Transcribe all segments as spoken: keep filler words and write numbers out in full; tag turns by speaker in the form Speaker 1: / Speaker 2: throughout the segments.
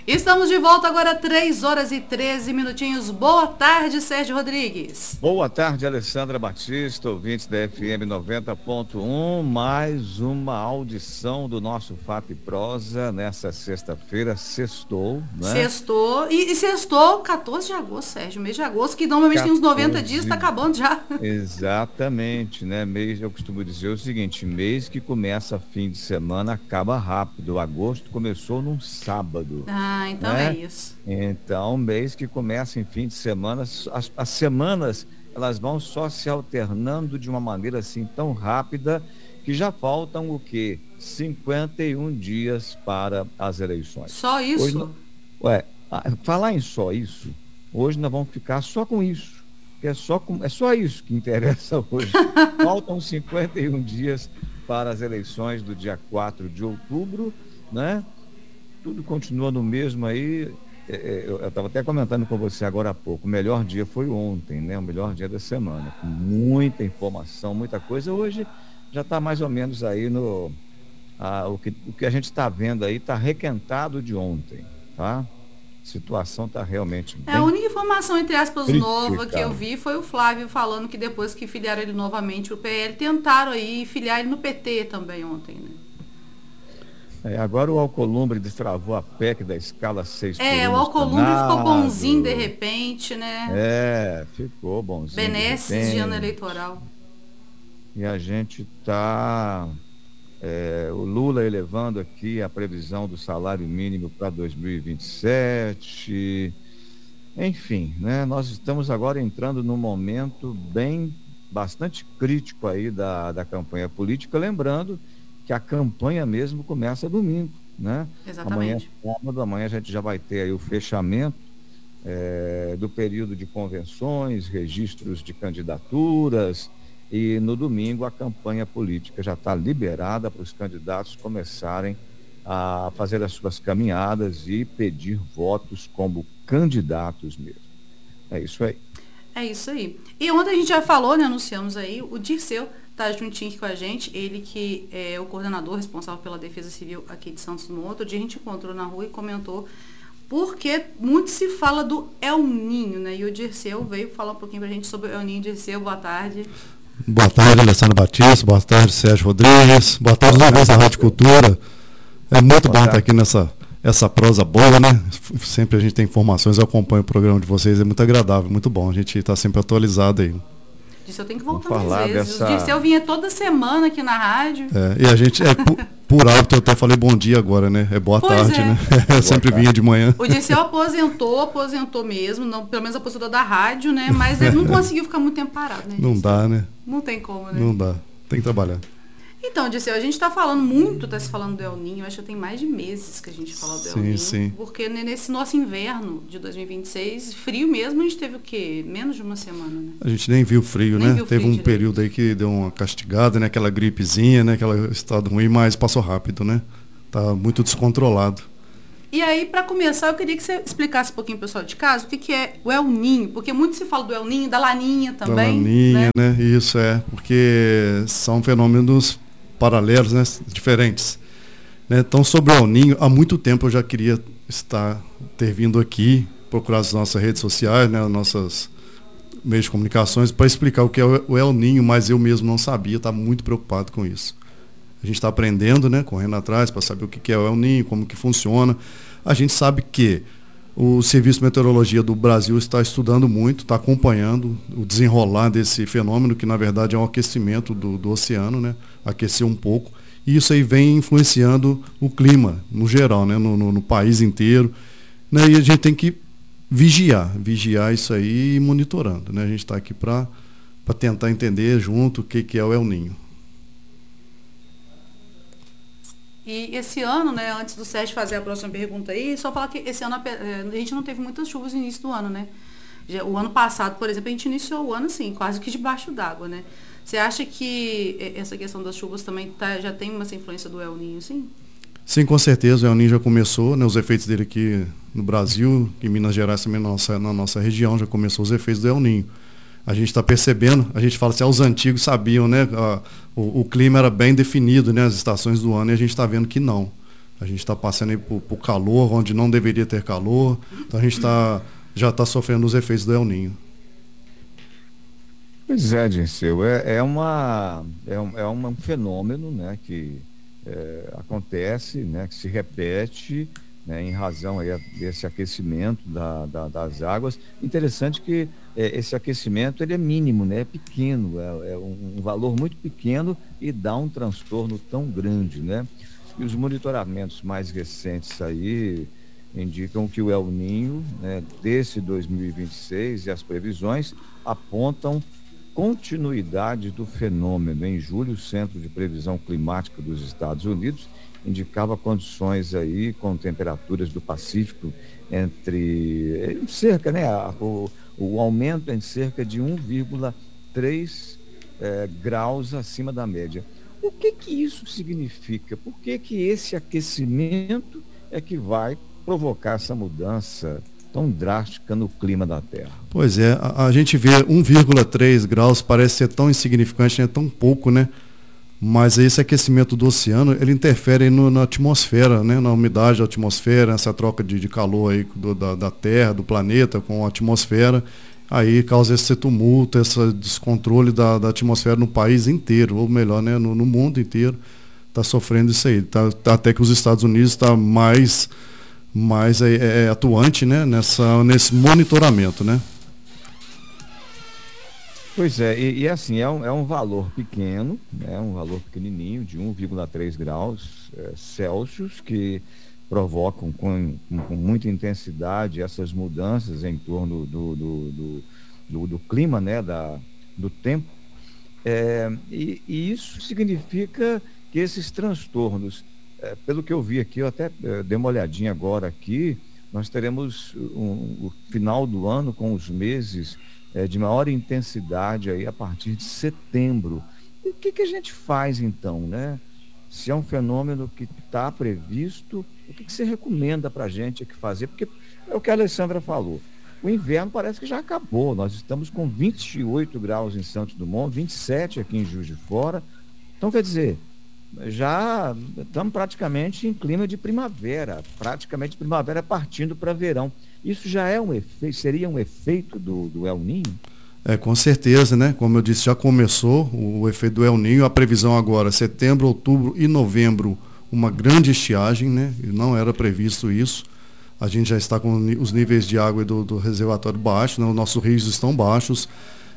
Speaker 1: Estamos de volta agora, três horas e treze minutinhos. Boa tarde, Sérgio Rodrigues.
Speaker 2: Boa tarde, Alessandra Batista, ouvintes da F M noventa ponto um. Mais uma audição do nosso Fato e Prosa nessa sexta-feira. Sextou, né?
Speaker 1: Sextou. E, e sextou quatorze de agosto, Sérgio. Mês de agosto, que normalmente quatorze tem uns noventa dias, está acabando já.
Speaker 2: Exatamente, né? Mês, eu costumo dizer o seguinte: mês que começa fim de semana acaba rápido. Agosto começou num sábado.
Speaker 1: Ah, então né? É isso.
Speaker 2: Então, mês que começa em fim de semana, as, as semanas elas vão só se alternando de uma maneira assim tão rápida que já faltam o quê? cinquenta e um dias para as eleições.
Speaker 1: Só isso?
Speaker 2: Hoje, ué, falar em só isso, hoje nós vamos ficar só com isso. Que é, só com, é só isso que interessa hoje. Faltam cinquenta e um dias para as eleições do dia quatro de outubro, né? Tudo continua no mesmo aí. Eu estava até comentando com você agora há pouco. O melhor dia foi ontem, né? O melhor dia da semana. Com muita informação, muita coisa. Hoje já está mais ou menos aí no... A, o, que, o que a gente está vendo aí está requentado de ontem, tá? A situação está realmente bem...
Speaker 1: É, a única informação, entre aspas, crítica. Nova que eu vi foi o Flávio falando que depois que filiaram ele novamente o P L, tentaram aí filiar ele no P T também ontem, né?
Speaker 2: É, agora o Alcolumbre destravou a P E C da escala seis por um.
Speaker 1: É, o Alcolumbre ficou bonzinho de repente, né?
Speaker 2: É, ficou bonzinho.
Speaker 1: Benesses de ano eleitoral.
Speaker 2: E a gente está... É, o Lula elevando aqui a previsão do salário mínimo para dois mil e vinte e sete. Enfim, né? Nós estamos agora entrando num momento bem, bastante crítico aí da, da campanha política, lembrando que a campanha mesmo começa domingo, né?
Speaker 1: Exatamente.
Speaker 2: Amanhã, sábado, amanhã a gente já vai ter aí o fechamento é, do período de convenções, registros de candidaturas, e no domingo a campanha política já está liberada para os candidatos começarem a fazer as suas caminhadas e pedir votos como candidatos mesmo. É isso aí.
Speaker 1: É isso aí. E ontem a gente já falou, né, anunciamos aí, o Dirceu tá juntinho aqui com a gente, ele que é o coordenador responsável pela Defesa Civil aqui de Santos Dumont. Outro dia a gente encontrou na rua e comentou, porque muito se fala do El Ninho, né? E o Dirceu veio falar um pouquinho pra gente sobre o El Ninho. Dirceu, boa tarde.
Speaker 3: Boa tarde, Alessandra Batista, boa tarde, Sérgio Rodrigues, boa tarde aos ouvintes da Rádio Cultura. É muito boa bom tarde. Estar aqui nessa essa prosa boa, né? Sempre a gente tem informações, eu acompanho o programa de vocês, é muito agradável, muito bom, a gente está sempre atualizado aí.
Speaker 1: Dirceu tem que voltar mais vezes. Dessa... O Dirceu vinha toda semana aqui na rádio.
Speaker 3: É, e a gente, é, por, por hábito, eu até falei bom dia agora, né? É boa pois tarde, é. Né? Eu sempre vinha de manhã.
Speaker 1: O Dirceu aposentou, aposentou mesmo, não, pelo menos aposentou da rádio, né? Mas ele não conseguiu ficar muito tempo parado, né?
Speaker 3: Não dá, né?
Speaker 1: Não tem como, né?
Speaker 3: Não dá, tem que trabalhar.
Speaker 1: Então, Dirceu, a gente está falando muito, está se falando do El Ninho, acho que tem mais de meses que a gente fala do
Speaker 3: sim,
Speaker 1: El Ninho.
Speaker 3: Sim.
Speaker 1: Porque nesse nosso inverno de dois mil e vinte e seis, frio mesmo, a gente teve o quê? Menos de uma semana, né?
Speaker 3: A gente nem viu frio, nem né? Viu teve frio um direito. Período aí que deu uma castigada, né? Aquela gripezinha, né? Aquele estado ruim, mas passou rápido, né? Tá muito descontrolado.
Speaker 1: E aí, para começar, eu queria que você explicasse um pouquinho pro pessoal de casa o que, que é o El Ninho, porque muito se fala do El Ninho, da Laninha também.
Speaker 3: Da Laninha, né? né? Isso é, porque são fenômenos paralelos, né? Diferentes. Né? Então, sobre o El Ninho, há muito tempo eu já queria estar, ter vindo aqui, procurar as nossas redes sociais, né? As nossas meios de comunicações, para explicar o que é o El Ninho, mas eu mesmo não sabia, estava muito preocupado com isso. A gente está aprendendo, né? Correndo atrás para saber o que é o El Ninho, como que funciona. A gente sabe que o Serviço de Meteorologia do Brasil está estudando muito, está acompanhando o desenrolar desse fenômeno, que na verdade é um aquecimento do, do oceano, né? Aquecer um pouco. E isso aí vem influenciando o clima, no geral, né? no, no, no país inteiro. Né? E a gente tem que vigiar, vigiar isso aí e ir monitorando. Né? A gente está aqui para tentar entender junto o que, que é o El Ninho.
Speaker 1: E esse ano, né, antes do Sérgio fazer a próxima pergunta aí, só falar que esse ano a gente não teve muitas chuvas no início do ano, né? O ano passado, por exemplo, a gente iniciou o ano assim, quase que debaixo d'água, né? Você acha que essa questão das chuvas também tá, já tem uma influência do El Ninho, sim?
Speaker 3: Sim, com certeza, o El Ninho já começou, né, os efeitos dele aqui no Brasil, em Minas Gerais também na nossa, na nossa região, já começou os efeitos do El Ninho. A gente está percebendo, a gente fala assim, ah, os antigos sabiam, né? A, o, o clima era bem definido, né? As estações do ano, e a gente está vendo que não. A gente está passando aí por, por calor, onde não deveria ter calor. Então a gente tá, já está sofrendo os efeitos do El Niño.
Speaker 2: Pois é, Dirceu, é, é, uma, é, um, é um fenômeno, né, que é, acontece, né, que se repete, né, em razão aí desse aquecimento da, da, das águas. Interessante que é, esse aquecimento ele é mínimo, né, é pequeno, é, é um, um valor muito pequeno e dá um transtorno tão grande, né? E os monitoramentos mais recentes aí indicam que o El Niño, né, desse dois mil e vinte e seis e as previsões apontam continuidade do fenômeno. Em julho, o Centro de Previsão Climática dos Estados Unidos indicava condições aí com temperaturas do Pacífico entre em cerca, né, o, o aumento em cerca de um vírgula três eh, graus acima da média. O que que isso significa? Por que que esse aquecimento é que vai provocar essa mudança tão drástica no clima da Terra?
Speaker 3: Pois é, a, a gente vê um vírgula três graus, parece ser tão insignificante, é tão pouco, né? Mas esse aquecimento do oceano, ele interfere no, na atmosfera, né? Na umidade da atmosfera, nessa troca de, de calor aí do, da, da Terra, do planeta com a atmosfera. Aí causa esse tumulto, esse descontrole da, da atmosfera no país inteiro, ou melhor, né, no, no mundo inteiro, está sofrendo isso aí. Tá, tá, até que os Estados Unidos está mais, mais é, é, atuante, né, nessa, nesse monitoramento, né?
Speaker 2: Pois é, e, e assim, é um, é um valor pequeno, né, um valor pequenininho, de um vírgula três graus é, Celsius, que provocam com, com, com muita intensidade essas mudanças em torno do, do, do, do, do clima, né, da, do tempo. É, e, e isso significa que esses transtornos, é, pelo que eu vi aqui, eu até é, dei uma olhadinha agora aqui, nós teremos um, o final do ano com os meses é, de maior intensidade aí a partir de setembro. E o que, que a gente faz então, né? Se é um fenômeno que está previsto, o que, que você recomenda para a gente aqui fazer? Porque é o que a Alessandra falou. O inverno parece que já acabou. Nós estamos com vinte e oito graus em Santos Dumont, vinte e sete aqui em Juiz de Fora. Então, quer dizer, já estamos praticamente em clima de primavera, praticamente primavera partindo para verão. Isso já é um efeito, seria um efeito do, do El Niño?
Speaker 3: É, com certeza, né? Como eu disse, já começou o, o efeito do El Niño. A previsão agora, setembro, outubro e novembro, uma grande estiagem, né? E não era previsto isso. A gente já está com os níveis de água do, do reservatório baixos, né? Os nossos rios estão baixos.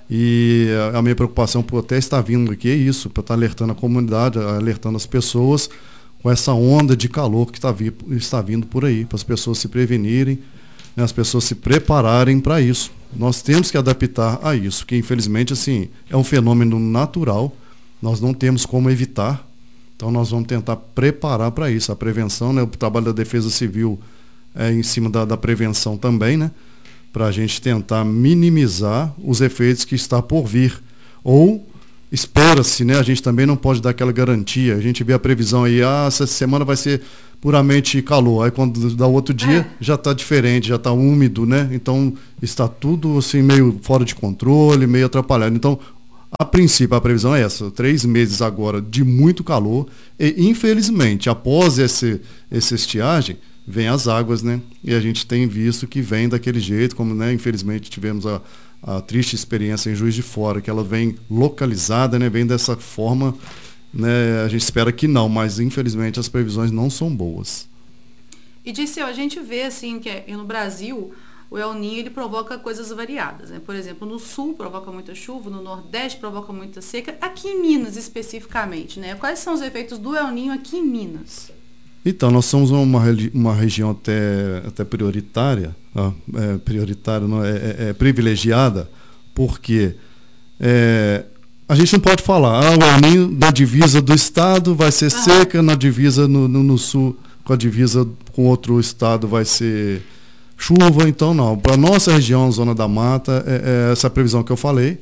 Speaker 3: E a, a minha preocupação por até estar vindo aqui é isso, para estar alertando a comunidade, alertando as pessoas com essa onda de calor que está, vi, está vindo por aí, para as pessoas se prevenirem, né? As pessoas se prepararem para isso. Nós temos que adaptar a isso, que infelizmente assim, é um fenômeno natural, nós não temos como evitar, então nós vamos tentar preparar para isso. A prevenção, né, o trabalho da Defesa Civil é em cima da, da prevenção também, né, para a gente tentar minimizar os efeitos que está por vir. Ou espera-se, né, a gente também não pode dar aquela garantia, a gente vê a previsão aí, ah, essa semana vai ser puramente calor, aí quando dá outro dia é. já está diferente, já está úmido, né? Então está tudo assim meio fora de controle, meio atrapalhado. Então, a princípio, a previsão é essa, três meses agora de muito calor e infelizmente, após esse, essa estiagem, vem as águas, né? E a gente tem visto que vem daquele jeito, como, né, infelizmente tivemos a, a triste experiência em Juiz de Fora, que ela vem localizada, né? Vem dessa forma. Né, a gente espera que não, mas infelizmente as previsões não são boas.
Speaker 1: E Dirceu, a gente vê assim que no Brasil o El Niño ele provoca coisas variadas, né? Por exemplo, no sul provoca muita chuva, no nordeste provoca muita seca. Aqui em Minas especificamente, né? Quais são os efeitos do El Niño aqui em Minas?
Speaker 3: Então, nós somos uma, uma região até, até prioritária, ó, é, prioritária não, é, é, é privilegiada, porque é, a gente não pode falar, ah, o El Niño da divisa do estado vai ser ah. seca, na divisa no, no, no sul, com a divisa com outro estado vai ser chuva. Então, não. Para a nossa região, Zona da Mata, é, é essa previsão que eu falei,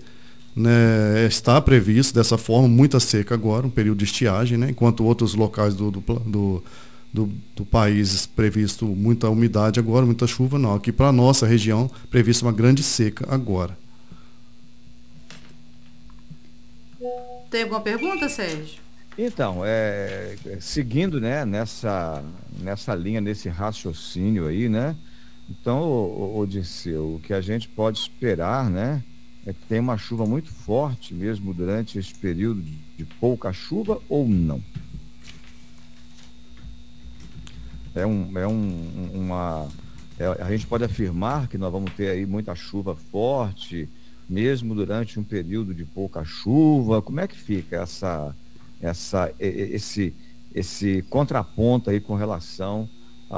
Speaker 3: né, está previsto dessa forma, muita seca agora, um período de estiagem, né, enquanto outros locais do, do, do, do, do país previsto muita umidade agora, muita chuva, não. Aqui para a nossa região, previsto uma grande seca agora.
Speaker 1: Tem alguma pergunta, Sérgio?
Speaker 2: Então, é, é, seguindo, né, nessa, nessa linha, nesse raciocínio aí, né? Então, ô, ô, ô, Dirceu, o que a gente pode esperar, né, é que tenha uma chuva muito forte mesmo durante esse período de, de pouca chuva ou não? É um, é um, uma, é- a gente pode afirmar que nós vamos ter aí muita chuva forte, mesmo durante um período de pouca chuva. Como é que fica essa, essa, e- e- esse, esse contraponto aí com relação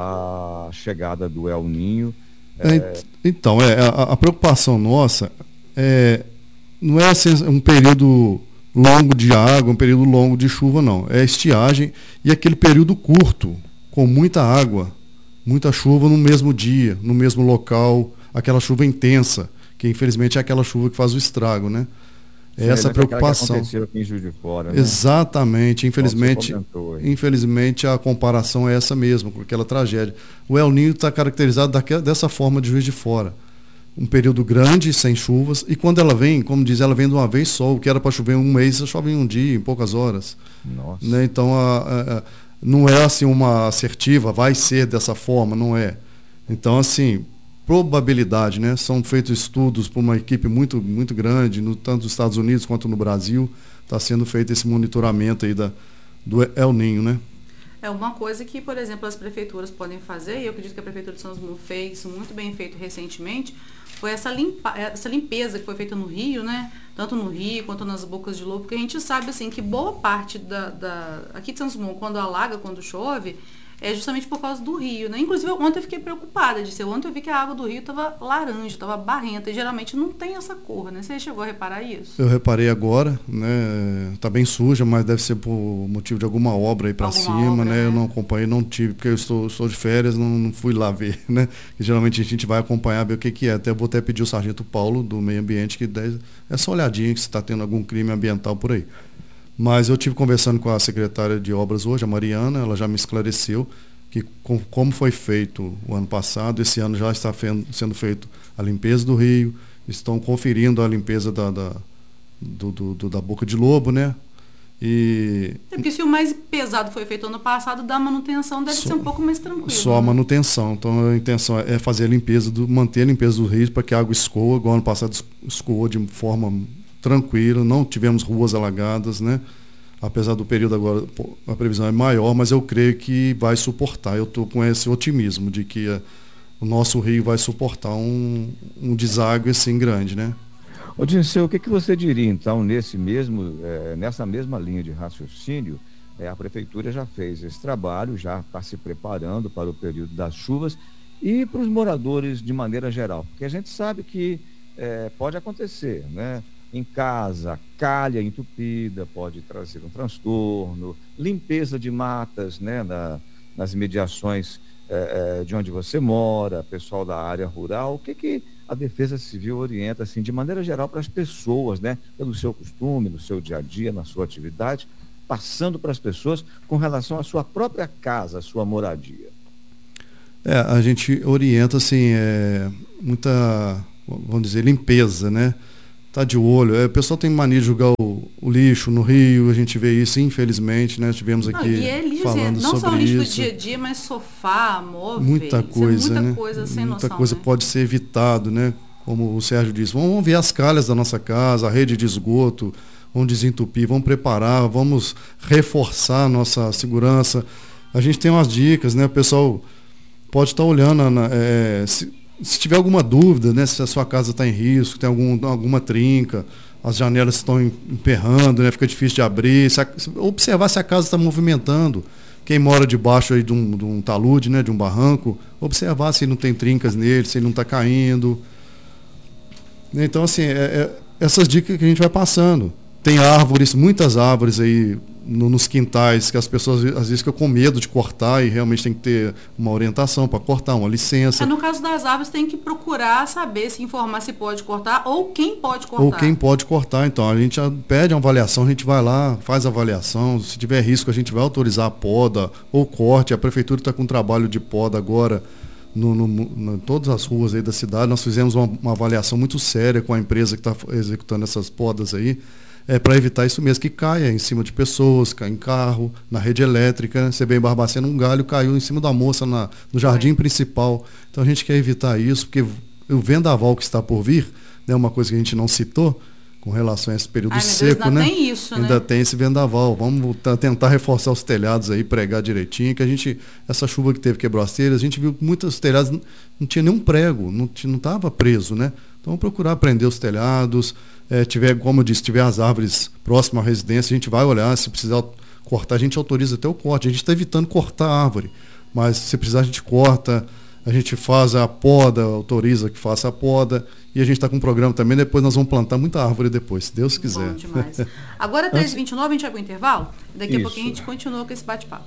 Speaker 2: à chegada do El Ninho?
Speaker 3: É, então, é, a, a preocupação nossa é, não é assim, um período longo de água, um período longo de chuva, não. É estiagem e aquele período curto, com muita água, muita chuva no mesmo dia, no mesmo local, aquela chuva intensa, que infelizmente é aquela chuva que faz o estrago, né? É essa a
Speaker 2: Semelhante àquela que
Speaker 3: preocupação.
Speaker 2: aconteceu aqui em Juiz de Fora, né?
Speaker 3: Exatamente,
Speaker 2: Como você
Speaker 3: infelizmente,
Speaker 2: comentou aí.
Speaker 3: infelizmente a comparação é essa mesmo, com aquela tragédia. O El Niño está caracterizado daquela, dessa forma de Juiz de Fora. Um período grande, sem chuvas, e quando ela vem, como diz, ela vem de uma vez só, o que era para chover em um mês, chove em um dia, em poucas horas.
Speaker 2: Nossa.
Speaker 3: Né? Então, a, a, a, não é assim uma assertiva, vai ser dessa forma, não é. Então, assim, probabilidade, né? São feitos estudos por uma equipe muito, muito grande, no, tanto nos Estados Unidos quanto no Brasil, está sendo feito esse monitoramento aí da, do El Niño, né?
Speaker 1: É uma coisa que, por exemplo, as prefeituras podem fazer, e eu acredito que a Prefeitura de São Paulo fez isso muito bem feito recentemente, foi essa, limpa, essa limpeza que foi feita no Rio, né? Tanto no Rio quanto nas bocas de lobo, porque a gente sabe assim que boa parte da, da aqui de Santos Dumont, quando alaga, quando chove, é justamente por causa do rio, né? Inclusive, ontem eu fiquei preocupada de ser. Ontem eu vi que a água do rio estava laranja, estava barrenta, e geralmente não tem essa cor, né? Você chegou a reparar isso?
Speaker 3: Eu reparei agora, né? Tá bem suja, mas deve ser por motivo de alguma obra aí para cima,
Speaker 1: obra,
Speaker 3: né?
Speaker 1: né?
Speaker 3: Eu não acompanhei, não tive, porque eu estou, estou de férias, não, não fui lá ver, né? E geralmente a gente vai acompanhar, ver o que, que é. Até vou até pedir o sargento Paulo, do meio ambiente, que dê essa olhadinha se está tendo algum crime ambiental por aí. Mas eu tive conversando com a secretária de obras hoje, a Mariana, ela já me esclareceu que com, como foi feito o ano passado, esse ano já está fe sendo feito a limpeza do rio, estão conferindo a limpeza da, da, do, do, do, da boca de lobo, né? E
Speaker 1: É porque se o mais pesado foi feito ano passado, da manutenção deve
Speaker 3: só,
Speaker 1: ser um pouco mais tranquilo.
Speaker 3: só a
Speaker 1: né?
Speaker 3: manutenção. Então a intenção é fazer a limpeza, do, manter a limpeza do rio para que a água escoa, igual ano passado escoou de forma tranquila, não tivemos ruas alagadas, né? Apesar do período agora, a previsão é maior, mas eu creio que vai suportar. Eu estou com esse otimismo de que a, o nosso rio vai suportar um, um deságue assim grande, né?
Speaker 2: Ô, Dirceu, o que, que você diria, então, nesse mesmo, eh, nessa mesma linha de raciocínio? Eh, a Prefeitura já fez esse trabalho, já está se preparando para o período das chuvas e para os moradores de maneira geral, porque a gente sabe que eh, pode acontecer, né? Em casa, calha entupida pode trazer um transtorno, limpeza de matas, né, na, nas imediações eh, eh, de onde você mora, pessoal da área rural. O que que a Defesa Civil orienta, assim, de maneira geral, para as pessoas, né, pelo seu costume, no seu dia a dia, na sua atividade, passando para as pessoas com relação à sua própria casa, à sua moradia?
Speaker 3: É, a gente orienta, assim, é, muita, vamos dizer, limpeza, né? Tá de olho. É, o pessoal tem mania de jogar o, o lixo no rio, a gente vê isso, infelizmente, né? Tivemos aqui
Speaker 1: Não, e é lixo,
Speaker 3: falando
Speaker 1: não
Speaker 3: sobre
Speaker 1: só o lixo
Speaker 3: isso.
Speaker 1: do dia a dia, mas sofá, móveis,
Speaker 3: Muita coisa,
Speaker 1: é muita
Speaker 3: né?
Speaker 1: coisa sem
Speaker 3: Muita
Speaker 1: noção,
Speaker 3: coisa
Speaker 1: né?
Speaker 3: pode ser evitado, né? Como o Sérgio disse, vamos ver as calhas da nossa casa, a rede de esgoto, vamos desentupir, vamos preparar, vamos reforçar a nossa segurança. A gente tem umas dicas, né? O pessoal pode estar olhando, na, é, se, se tiver alguma dúvida, né? Se a sua casa está em risco, tem algum, alguma trinca, as janelas estão emperrando, né? Fica difícil de abrir, se a, observar se a casa está movimentando. Quem mora debaixo aí de, um, de um talude, né? De um barranco, observar se não tem trincas nele, se ele não está caindo. Então, assim, é, é, essas dicas que a gente vai passando. Tem árvores, muitas árvores aí no, nos quintais, que as pessoas às vezes ficam com medo de cortar e realmente tem que ter uma orientação para cortar, uma licença.
Speaker 1: É, no caso das árvores, tem que procurar saber, se informar se pode cortar ou quem pode cortar.
Speaker 3: Ou quem pode cortar. Então, a gente pede uma avaliação, a gente vai lá, faz a avaliação. Se tiver risco, a gente vai autorizar a poda ou corte. A prefeitura está com um trabalho de poda agora no, no, no, todas as ruas aí da cidade. Nós fizemos uma, uma avaliação muito séria com a empresa que está executando essas podas aí. é, para evitar isso mesmo, que caia em cima de pessoas, caia em carro, na rede elétrica. Você vê em Barbacena, um galho caiu em cima da moça na, no jardim principal. Então a gente quer evitar isso, porque o vendaval que está por vir, né, uma coisa que a gente não citou, com relação a esse período Ai, seco,
Speaker 1: Deus, ainda
Speaker 3: né?
Speaker 1: Tem isso,
Speaker 3: ainda
Speaker 1: né?
Speaker 3: tem esse vendaval. Vamos tentar reforçar os telhados aí, pregar direitinho, que a gente, essa chuva que teve quebrou as telhas, a gente viu que muitos telhados não, não tinha nenhum prego, não estava preso, né? Então vamos procurar prender os telhados, é, tiver, como eu disse, tiver as árvores próximas à residência, a gente vai olhar, se precisar cortar, a gente autoriza até o corte. A gente está evitando cortar a árvore, mas se precisar a gente corta, a gente faz a poda, autoriza que faça a poda. E a gente está com um programa também, depois nós vamos plantar muita árvore depois, se Deus quiser.
Speaker 1: Bom demais. Agora, três e vinte e nove, a gente vai para o intervalo. Daqui
Speaker 2: Isso.
Speaker 1: a pouquinho a gente continua com esse bate-papo.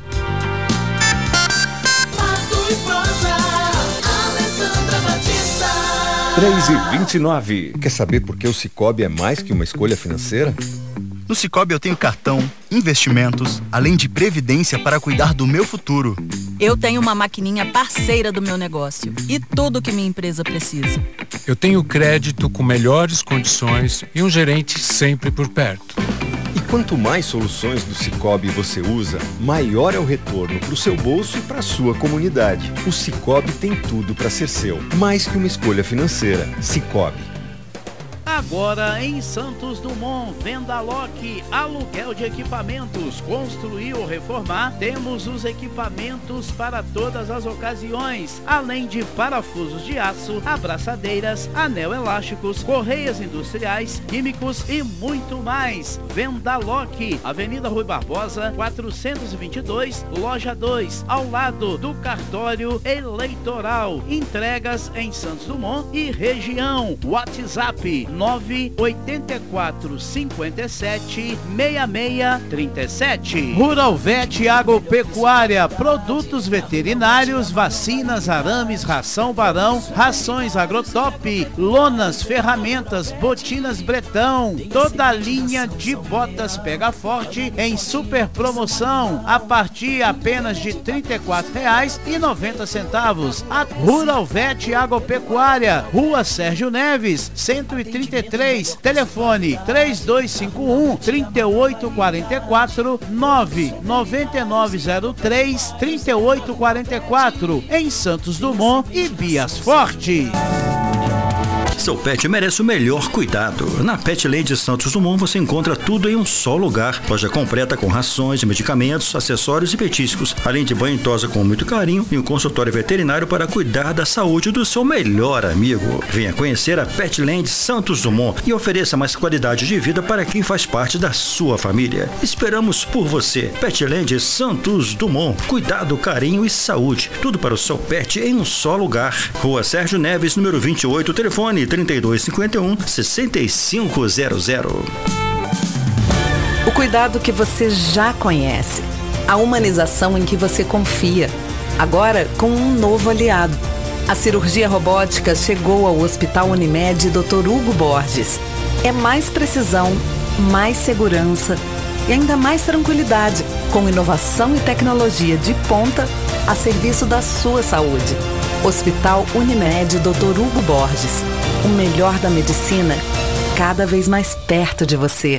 Speaker 4: três e vinte e nove. Quer saber por que o Sicoob é mais que uma escolha financeira?
Speaker 5: No Sicoob eu tenho cartão, investimentos, além de previdência para cuidar do meu futuro.
Speaker 6: Eu tenho uma maquininha parceira do meu negócio e tudo que minha empresa precisa.
Speaker 7: Eu tenho crédito com melhores condições e um gerente sempre por perto.
Speaker 4: E quanto mais soluções do Sicoob você usa, maior é o retorno para o seu bolso e para a sua comunidade. O Sicoob tem tudo para ser seu, mais que uma escolha financeira. Sicoob.
Speaker 8: Agora em Santos Dumont, Vendaloc, aluguel de equipamentos, construir ou reformar, temos os equipamentos para todas as ocasiões, além de parafusos de aço, abraçadeiras, anel elásticos, correias industriais, químicos e muito mais. Vendaloc, Avenida Rui Barbosa, quatrocentos e vinte e dois, loja dois, ao lado do cartório eleitoral. Entregas em Santos Dumont e região. WhatsApp nove oito quatro cinco sete seis seis três sete. Rural Vet Agropecuária, produtos veterinários, vacinas, arames, ração Barão, rações Agrotop, lonas, ferramentas, botinas Bretão, toda a linha de botas Pega Forte em super promoção a partir apenas de trinta e quatro reais e noventa centavos. A Rural Vet Agropecuária, Rua Sérgio Neves, cento e trinta e três, telefone três dois cinco um, três oito quatro quatro, nove nove nove zero três, três oito quatro quatro, em Santos Dumont e Bias Forte.
Speaker 9: Seu pet merece o melhor cuidado. Na Petland Santos Dumont você encontra tudo em um só lugar. Loja completa com rações, medicamentos, acessórios e petiscos, além de banho e tosa com muito carinho e um consultório veterinário para cuidar da saúde do seu melhor amigo. Venha conhecer a Petland Santos Dumont e ofereça mais qualidade de vida para quem faz parte da sua família. Esperamos por você. Petland Santos Dumont. Cuidado, carinho e saúde. Tudo para o seu pet em um só lugar. Rua Sérgio Neves, número vinte e oito, telefone trinta e dois cinquenta e um, sessenta e cinco zero zero.
Speaker 10: O cuidado que você já conhece. A humanização em que você confia. Agora com um novo aliado. A cirurgia robótica chegou ao Hospital Unimed doutor Hugo Borges. É mais precisão, mais segurança e ainda mais tranquilidade, com inovação e tecnologia de ponta a serviço da sua saúde. Hospital Unimed doutor Hugo Borges. O melhor da medicina, cada vez mais perto de você.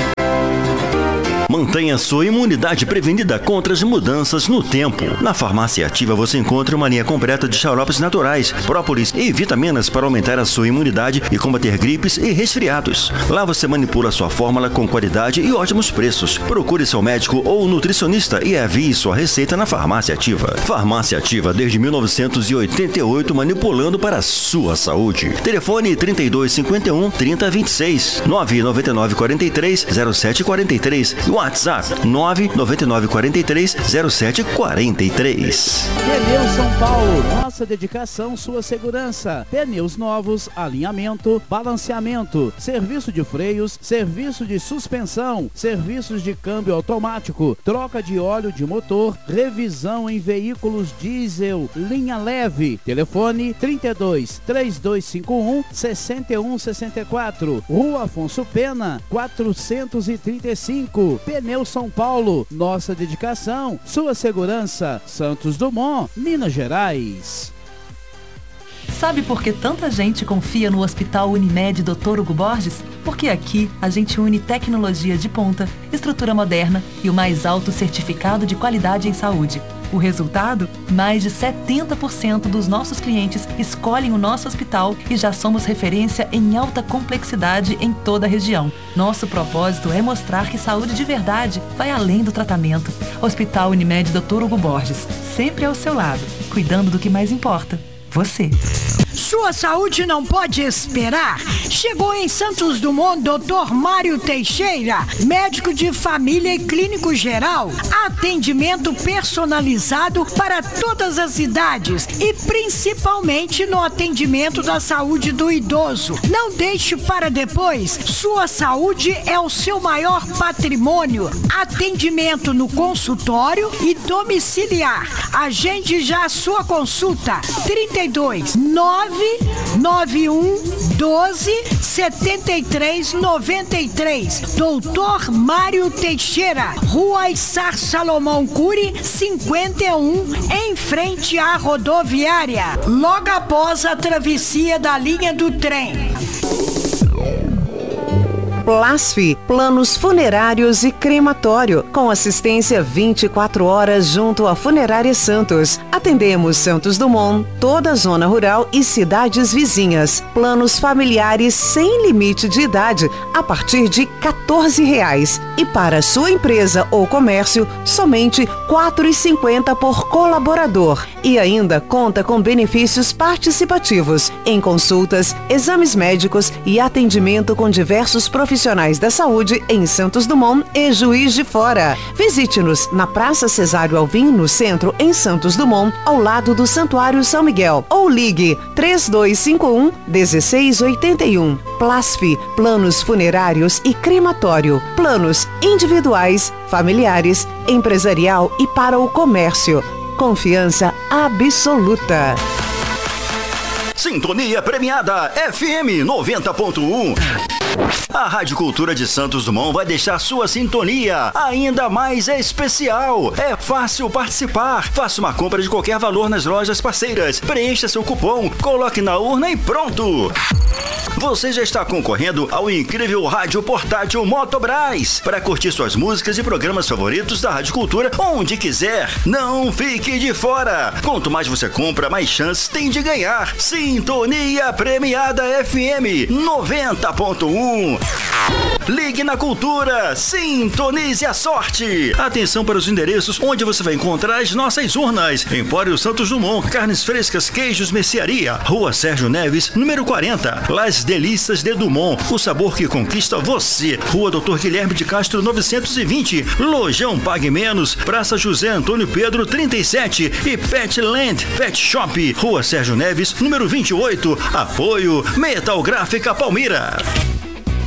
Speaker 9: Mantenha sua imunidade prevenida contra as mudanças no tempo. Na Farmácia Ativa você encontra uma linha completa de xaropes naturais, própolis e vitaminas para aumentar a sua imunidade e combater gripes e resfriados. Lá você manipula sua fórmula com qualidade e ótimos preços. Procure seu médico ou nutricionista e envie sua receita na Farmácia Ativa. Farmácia Ativa desde mil novecentos e oitenta e oito, manipulando para a sua saúde. Telefone trinta e dois cinquenta e um, trinta vinte e seis, nove nove nove quatro três, zero sete quatro três. WhatsApp nove nove nove quatro três, zero sete quatro três.
Speaker 8: Pneus São Paulo, nossa dedicação, sua segurança. Pneus novos, alinhamento, balanceamento, serviço de freios, serviço de suspensão, serviços de câmbio automático, troca de óleo de motor, revisão em veículos diesel, linha leve. Telefone trinta e dois, três dois cinco um, seis um seis quatro. Rua Afonso Pena, quatrocentos e trinta e cinco. Pneus São Paulo, nossa dedicação, sua segurança. Santos Dumont, Minas Gerais.
Speaker 11: Sabe por que tanta gente confia no Hospital Unimed doutor Hugo Borges?
Speaker 6: Porque aqui a gente une tecnologia de ponta, estrutura moderna e o mais alto certificado de qualidade em saúde. O resultado? Mais de setenta por cento dos nossos clientes escolhem o nosso hospital e já somos referência em alta complexidade em toda a região. Nosso propósito é mostrar que saúde de verdade vai além do tratamento. Hospital Unimed doutor Hugo Borges, sempre ao seu lado, cuidando do que mais importa, você.
Speaker 11: Sua saúde não pode esperar. Chegou em Santos Dumont doutor Mário Teixeira, médico de família e clínico geral. Atendimento personalizado para todas as idades e principalmente no atendimento da saúde do idoso. Não deixe para depois. Sua saúde é o seu maior patrimônio. Atendimento no consultório e domiciliar. Agende já a sua consulta. trinta e dois, nove nove um doze setenta e três noventa e três. doutor Mário Teixeira, Rua Issar Salomão Cury, cinquenta e um, em frente à rodoviária, logo após a travessia da linha do trem.
Speaker 10: Plasfi, planos funerários e crematório, com assistência vinte e quatro horas junto à Funerária Santos. Atendemos Santos Dumont, toda a zona rural e cidades vizinhas. Planos familiares sem limite de idade, a partir de quatorze reais. E para sua empresa ou comércio, somente quatro reais e cinquenta centavos por colaborador. E ainda conta com benefícios participativos em consultas, exames médicos e atendimento com diversos profissionais profissionais da saúde em Santos Dumont e Juiz de Fora. Visite-nos na Praça Cesário Alvim, no centro, em Santos Dumont, ao lado do Santuário São Miguel. Ou ligue três dois cinco um, um seis oito um. Plasfi, planos funerários e crematório. Planos individuais, familiares, empresarial e para o comércio. Confiança absoluta.
Speaker 9: Sintonia premiada F M noventa ponto um. A Rádio Cultura de Santos Dumont vai deixar sua sintonia ainda mais especial. É fácil participar. Faça uma compra de qualquer valor nas lojas parceiras. Preencha seu cupom, coloque na urna e pronto. Você já está concorrendo ao incrível rádio portátil Motobras para curtir suas músicas e programas favoritos da Rádio Cultura onde quiser. Não fique de fora. Quanto mais você compra, mais chances tem de ganhar. Sintonia premiada F M noventa ponto um. Ligue na Cultura, sintonize a sorte. Atenção para os endereços onde você vai encontrar as nossas urnas. Empório Santos Dumont, carnes frescas, queijos, mercearia. Rua Sérgio Neves, número quarenta. Las Delícias de Dumont, o sabor que conquista você. Rua doutor Guilherme de Castro, novecentos e vinte. Lojão Pague Menos, Praça José Antônio Pedro, trinta e sete. E Petland Pet Shop, Rua Sérgio Neves, número vinte e oito. Apoio Metal Gráfica Palmira.